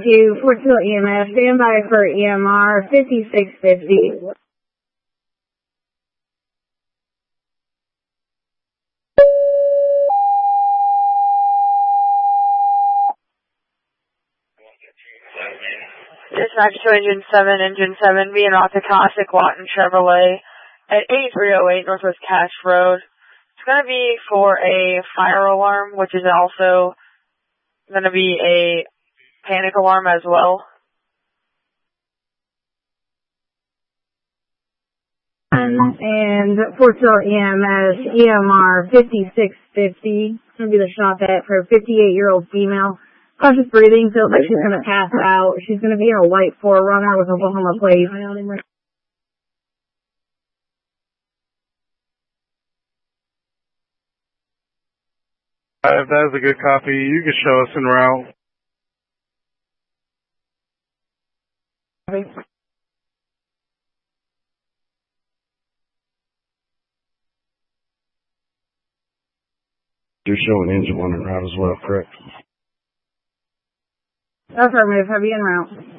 to Fort Sill EMS, stand by for EMR 5650. Dispatch to Engine 7, being off the classic Lawton Chevrolet at 8308 Northwest Cache Road. It's going to be for a fire alarm, which is also going to be a panic alarm as well. And Fort Sill EMS, EMR 5650. It's going to be the shop at for a 58-year-old female. Cautious breathing, feels like she's going to pass out. She's going to be in a white 4Runner with Oklahoma plate. If that is a good copy, you can show us en route. You're showing engine 1 en route as well, correct? Affirmative, heavy en route.